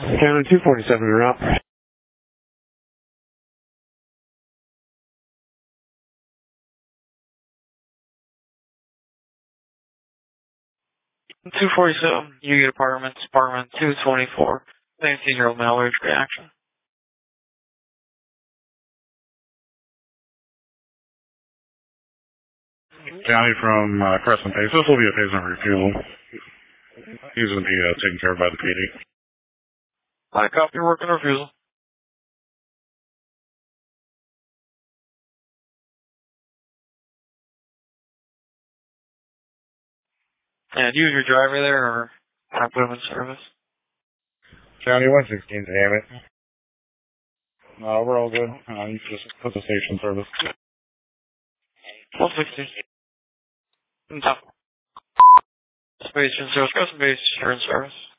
County 247 en route. 247, Union Apartments, Apartment 224. 19-year-old malware reaction. County from Crescent Pace. This will be a patient refusal. He's going to be taken care of by the PD. I copy working refusal. And use your driver there, or I put him in service. County 116, damn it. No, we're all good. You just put the station service. 116. No. Space in service, custom base, you're in service.